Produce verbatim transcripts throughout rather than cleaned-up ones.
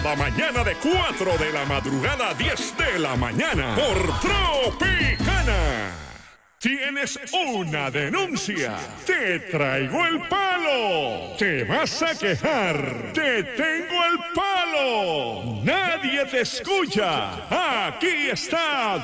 La mañana de cuatro de la madrugada a diez de la mañana por Tropicana. ¿Tienes una denuncia? Te traigo el palo. ¿Te vas a quejar? Te tengo el palo. Nadie te escucha. Aquí está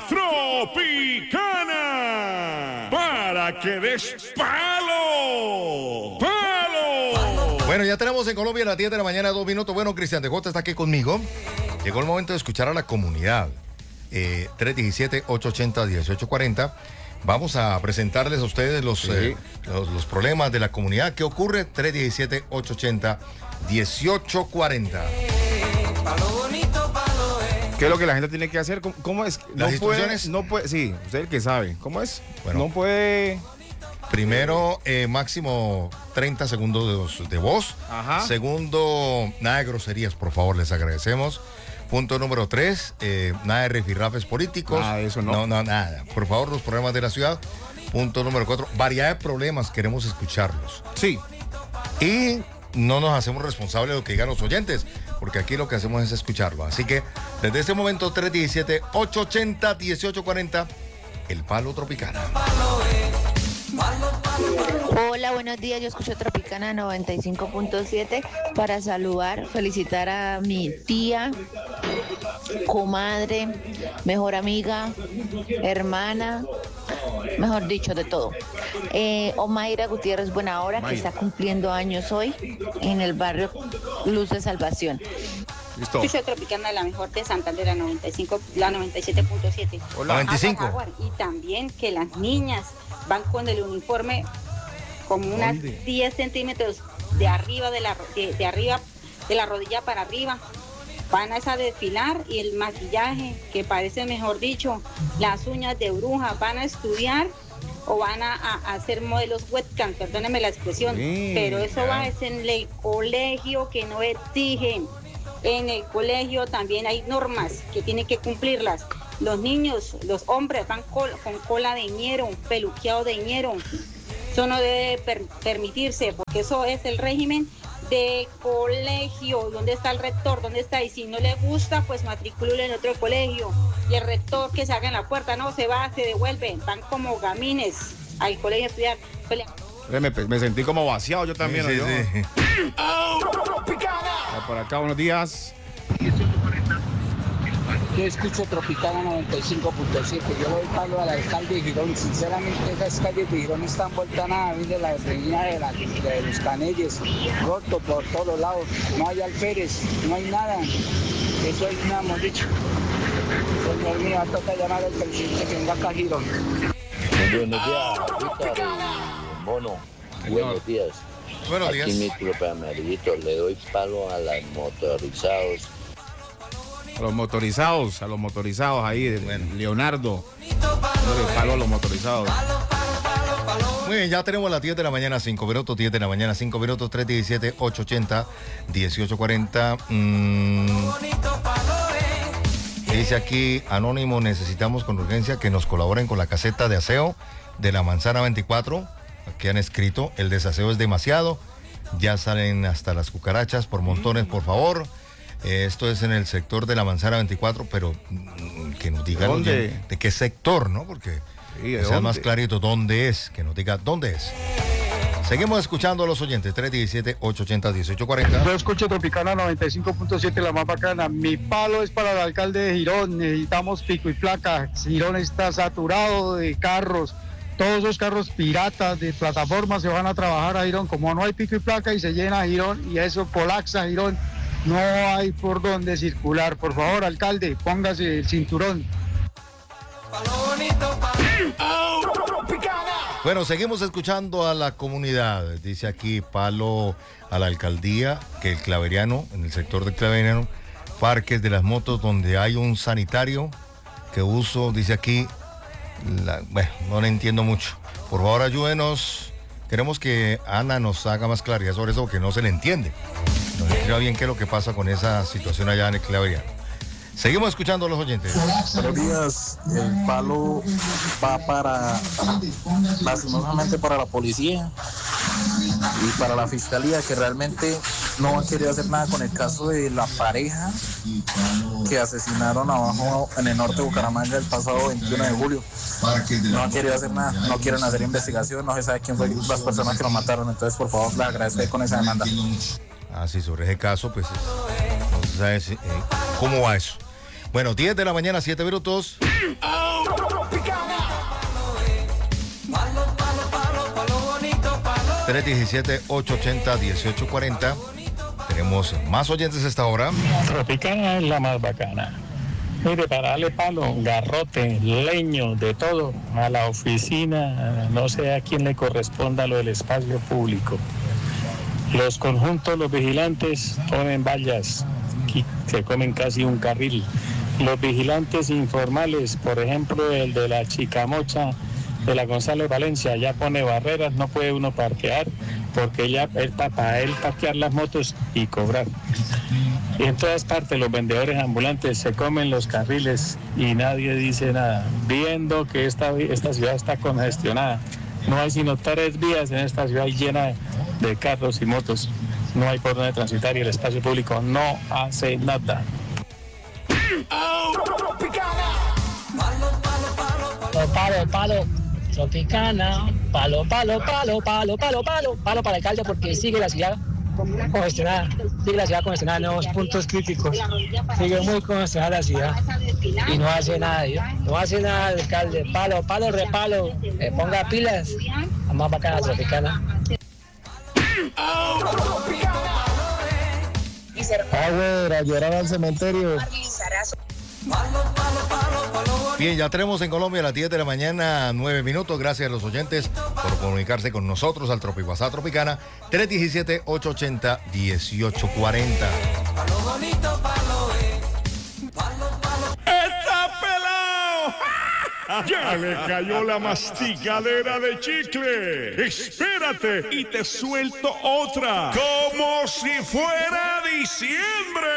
Tropicana. Para que des palo. ¡Palo! Bueno, ya tenemos en Colombia a las diez de la mañana, dos minutos. Bueno, Cristian de Jota está aquí conmigo. Llegó el momento de escuchar a la comunidad. Eh, tres uno siete, ocho ocho cero, uno ocho cuatro cero. Vamos a presentarles a ustedes los, sí. eh, los, los problemas de la comunidad. ¿Qué ocurre? tres uno siete, ocho ocho cero, uno ocho cuatro cero. ¿Qué es lo que la gente tiene que hacer? ¿Cómo, cómo es? No Las instrucciones. Puede, no puede, sí, usted es el que sabe. ¿Cómo es? Bueno, no puede... Primero, eh, máximo treinta segundos de, de voz. Ajá. Segundo, nada de groserías, por favor, les agradecemos. Punto número tres, eh, nada de rifirrafes políticos. Nada de eso, no. No, no, nada. Por favor, los problemas de la ciudad. Punto número cuatro, variedad de problemas, queremos escucharlos. Sí. Y no nos hacemos responsables de lo que digan los oyentes, porque aquí lo que hacemos es escucharlo. Así que, desde este momento, tres uno siete, ocho ocho cero, uno ocho cuatro cero, el Palo Tropicana. Hola, buenos días, yo escucho Tropicana noventa y cinco punto siete para saludar, felicitar a mi tía, comadre, mejor amiga, hermana, mejor dicho, de todo. Eh, Omaira Gutiérrez Buenahora, que está cumpliendo años hoy en el barrio Luz de Salvación. Listo. Escucho Tropicana, la mejor de Santander, la noventa y cinco, la noventa y siete punto siete. Hola. noventa y cinco. Y también que las niñas van con el uniforme como unas ¿Dónde? diez centímetros de arriba de la de, de arriba de la rodilla para arriba. Van a esa desfilar y el maquillaje que parece, mejor dicho, las uñas de bruja. Van a estudiar o van a, a hacer modelos webcam, perdónenme la expresión, sí, pero eso ya. va es en el colegio que no exigen. En el colegio también hay normas que tienen que cumplirlas. Los niños, los hombres van col, con cola de ñero, peluqueado de ñero. Eso no debe per, permitirse, porque eso es el régimen de colegio. ¿Dónde está el rector? ¿Dónde está? Y si no le gusta, pues matricúlelo en otro colegio. Y el rector que se haga en la puerta, no, se va, se devuelve. Van como gamines al colegio a estudiar. Me, me sentí como vaciado yo también. Sí, ¿no? sí, sí. Por acá, buenos días. Yo escucho Tropicana noventa y cinco punto siete. Yo le doy palo al alcalde de Girón. Sinceramente, esas calles de Girón están vueltas a nada. Mire la reina de, la, de los Canelles, roto por todos lados. No hay alférez, no hay nada. Eso es nada, hemos dicho. Señor mío, toca llamar al presidente que venga acá a Girón. Buenos días, Ricardo, mono. Buenos días. Buenos días. Aquí mi propio amarillito, le doy palo a los motorizados. A los motorizados, a los motorizados ahí, bueno. Leonardo. Le palo a los motorizados. Muy bien, ya tenemos las diez de la mañana, cinco minutos, diez de la mañana, cinco minutos, tres uno siete, ocho ocho cero, uno ocho cuatro cero. Mm. Dice aquí, Anónimo, necesitamos con urgencia que nos colaboren con la caseta de aseo de la Manzana veinticuatro. Aquí han escrito, el desaseo es demasiado, ya salen hasta las cucarachas por montones, por favor. Eh, esto es en el sector de la Manzana veinticuatro, pero mm, que nos digan ¿Dónde? de, de qué sector, ¿no? Porque sí, sea dónde? Más clarito dónde es, que nos diga dónde es. Seguimos escuchando a los oyentes, tres uno siete, ocho ocho cero, uno ocho cuatro cero. Yo escucho Tropicana noventa y cinco punto siete, la más bacana. Mi palo es para el alcalde de Girón, necesitamos pico y placa. Girón está saturado de carros, todos esos carros piratas de plataformas se van a trabajar a Girón. Como no hay pico y placa y se llena Girón y eso colapsa Girón, no hay por dónde circular. Por favor, alcalde, póngase el cinturón. Bueno, seguimos escuchando a la comunidad. Dice aquí palo a la alcaldía, que el Claveriano, en el sector del Claveriano, parques de las motos donde hay un sanitario que uso, dice aquí, la, bueno, no le entiendo mucho. Por favor, ayúdenos. Queremos que Ana nos haga más claridad sobre eso, porque no se le entiende. No se entiende bien qué es lo que pasa con esa situación allá en el Claveriano. Seguimos escuchando a los oyentes. Buenos días. El palo va para, lastimosamente, para la policía y para la fiscalía, que realmente no han querido hacer nada con el caso de la pareja que asesinaron abajo en el norte de Bucaramanga el pasado veintiuno de julio. No han querido hacer nada, no quieren hacer investigación, no se sabe quién fue las personas que lo mataron. Entonces, por favor, les agradezco con esa demanda. Ah, sí, sobre ese caso, pues no se sabe si, eh, cómo va eso. Bueno, diez de la mañana, siete minutos. tres diecisiete, ocho ochenta, dieciocho cuarenta. Tenemos más oyentes a esta hora. Tropicana es la más bacana. Mire, para darle palo, garrote, leño, de todo, a la oficina, no sé a quién le corresponda lo del espacio público. Los conjuntos, los vigilantes ponen vallas que se comen casi un carril. Los vigilantes informales, por ejemplo, el de la Chicamocha, de la González Valencia, ya pone barreras, no puede uno parquear, porque ya es para él parquear las motos y cobrar. Y en todas partes los vendedores ambulantes se comen los carriles y nadie dice nada, viendo que esta, esta ciudad está congestionada. No hay sino tres vías en esta ciudad llena de carros y motos. No hay por dónde transitar y el espacio público no hace nada. Palo, palo, Tropicana, palo, palo, palo, palo, palo, palo, palo para el alcalde porque sigue la ciudad congestionada, sigue la ciudad congestionada en nuevos puntos críticos, sigue muy congestionada la ciudad y no hace nada, ¿yo? no hace nada el alcalde, palo, palo, repalo, eh, ponga pilas, la más bacana Tropicana. Ah, güey, a llorar al cementerio. Bien, ya tenemos en Colombia a las diez de la mañana, nueve minutos. Gracias a los oyentes por comunicarse con nosotros al Tropi WhatsApp Tropicana tres diecisiete, ocho ochenta, dieciocho cuarenta. ¡Está pelado! ¡Ya le cayó la masticadera de chicle! ¡Espérate y te suelto otra! ¡Como si fuera diciembre!